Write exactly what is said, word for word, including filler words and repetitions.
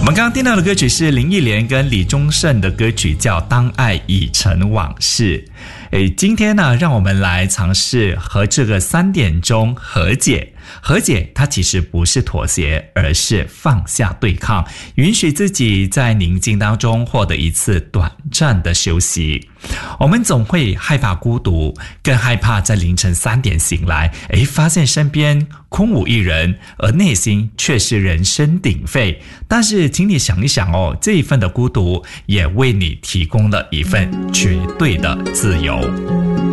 我们刚刚听到的歌曲是林忆莲跟李宗盛的歌曲，叫《当爱已成往事》。诶，今天呢，让我们来尝试和这个三点钟和解。和解它其实不是妥协，而是放下对抗，允许自己在宁静当中获得一次短暂的休息。我们总会害怕孤独，更害怕在凌晨三点醒来，诶，发现身边空无一人，而内心却是人声鼎沸。但是请你想一想哦，这一份的孤独也为你提供了一份绝对的自由。